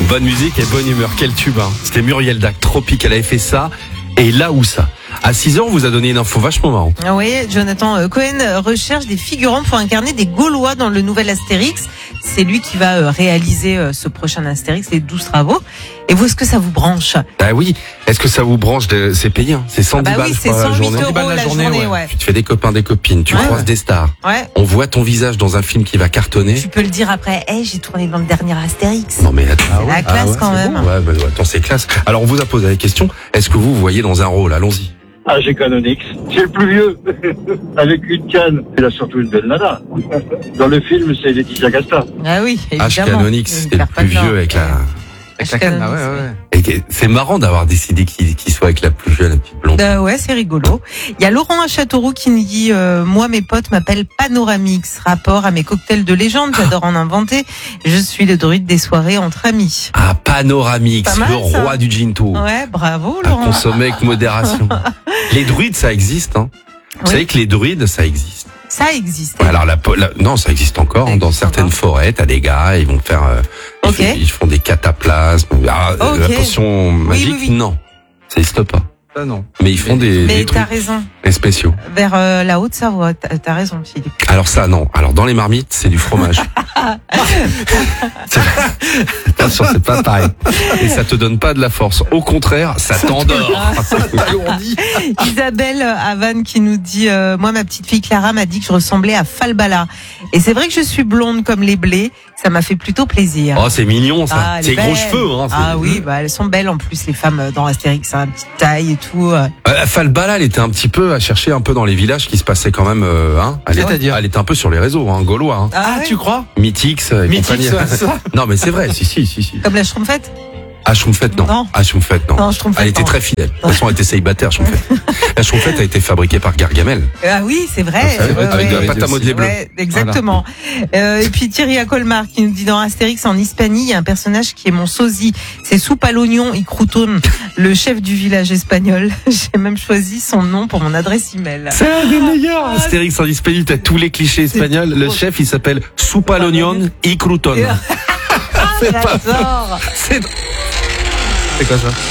Bonne musique et bonne humeur. Quel tube, hein. C'était Muriel Dac, Tropique. Elle avait fait ça. Et là où ça. À 6h, on vous a donné une info vachement marrante. Oui, Jonathan Cohen recherche des figurants pour incarner des Gaulois dans le nouvel Astérix. C'est lui qui va réaliser ce prochain Astérix, les 12 travaux. Et vous, est-ce que ça vous branche? Ah oui. Est-ce que ça vous branche c'est payé, hein. C'est 110 balles, oui, je c'est crois, 108 la journée. euros la journée, ouais. Tu te fais des copains, des copines. Tu croises des stars. Ouais. On voit ton visage dans un film qui va cartonner. Tu peux le dire après, j'ai tourné dans le dernier Astérix. Non mais attends, C'est la classe quand même. Bon. Ouais, bah, attends, c'est classe. Alors on vous a posé la question, est-ce que vous voyez dans un rôle? Allons-y. Ah, j'ai Canonix. C'est le plus vieux. Avec une canne. Il a surtout une belle nana. Dans le film, c'est Laetitia Casta. Ah oui, évidemment. H. Canonix, c'était le plus vieux avec la... Avec la canne, ouais. Et c'est marrant d'avoir décidé qu'il soit avec la plus jeune, la petite blonde. Ouais, c'est rigolo. Il y a Laurent à Châteauroux qui nous dit moi, mes potes m'appellent Panoramix. Rapport à mes cocktails de légende, j'adore en inventer. Je suis le druide des soirées entre amis. Ah, Panoramix, Pas mal, le roi ça. du ginto. Ouais, bravo À Laurent. consommer avec modération. Les druides, ça existe, hein. Vous Oui. savez que les druides, ça existe. Ça existe. Alors non, ça existe encore. Ça Dans existe certaines encore. forêts, t'as des gars, ils vont faire, Ok. ils font des cataplasmes. Ah, Ok. La potion magique, oui. non, ça existe pas. Ça, non. Mais ils font des Mais t'as trucs raison. spéciaux. Vers la Haute-Savoie, t'as raison Philippe. Alors ça, non. Alors dans les marmites, c'est du fromage. Attention, c'est pas pareil. Et ça te donne pas de la force. Au contraire, ça t'endort. Isabelle à Vannes qui nous dit moi ma petite fille Clara m'a dit que je ressemblais à Falbala. Et c'est vrai que je suis blonde comme les blés. Ça m'a fait plutôt plaisir. Oh, c'est mignon ça. Ah, elle C'est est gros belle. cheveux. Hein, Ah oui, bah elles sont belles en plus les femmes dans Astérix, hein, petite taille et tout. Falbala, elle était un petit peu à chercher un peu dans les villages qui se passaient quand même. Hein, C'est-à-dire elle était un peu sur les réseaux, hein, gaulois. Hein. Ah, ouais. tu crois? Mythix et Mythix, compagnie. ouais, ça. Non mais c'est vrai, si. Comme la Schtroumpfette. Ah, Schtroumpfette, non. Non. Ah, Schtroumpfette, non. Non, Schtroumpfette, Elle était non. très fidèle. De toute façon, elle était célibataire, Schtroumpfette. La Schtroumpfette a été fabriquée par Gargamel. Ah oui, c'est vrai. C'est vrai, avec de la ouais. pâte à modeler bleue. Ouais, exactement. Et puis Thierry à Colmar qui nous dit dans Astérix en Hispanie, il y a un personnage qui est mon sosie. C'est soupe à l'oignon y crouton, le chef du village espagnol. J'ai même choisi son nom pour mon adresse email. C'est un des meilleurs. Astérix en Hispanie, t'as tous les clichés espagnols. Le chef, il s'appelle Soupe à l'oignon y crouton. C'est pas J'adore. C'est quoi ça?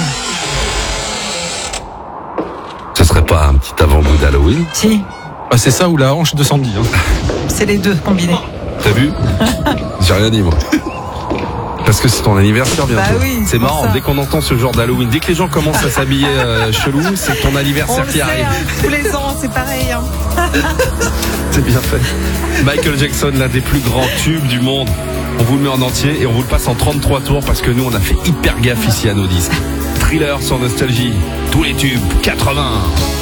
Ce serait pas un petit avant-goût d'Halloween? Si, Ah, c'est ça ou la hanche de Sandy. Hein. c'est les deux combinés. T'as vu? J'ai rien dit, moi. Parce que c'est ton anniversaire bientôt. Bah oui, c'est pour marrant, ça. dès qu'on entend ce genre d'Halloween, dès que les gens commencent à s'habiller chelou, c'est ton On anniversaire le qui sait, arrive. hein, tous les ans, c'est pareil. Hein. C'est bien fait. Michael Jackson, l'un des plus grands tubes du monde. On vous le met en entier et on vous le passe en 33 tours parce que nous, on a fait hyper gaffe ici à nos disques. Thriller sur Nostalgie, tous les tubes, 80.